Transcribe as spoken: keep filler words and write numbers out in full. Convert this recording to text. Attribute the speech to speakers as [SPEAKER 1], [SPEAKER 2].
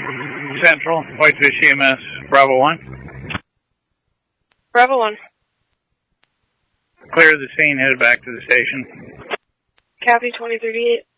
[SPEAKER 1] Central, Whitefish E M S, Bravo one.
[SPEAKER 2] Bravo one.
[SPEAKER 1] Clear the scene, headed back to the station.
[SPEAKER 2] Copy twenty thirty-eight.